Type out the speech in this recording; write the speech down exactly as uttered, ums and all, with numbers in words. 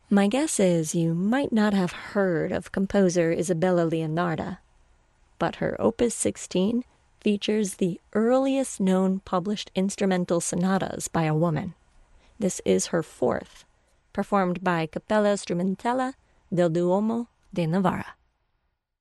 My guess is you might not have heard of composer Isabella Leonarda, but her Opus sixteen features the earliest known published instrumental sonatas by a woman. This is her fourth, performed by Capella Strumentale del Duomo de Novara.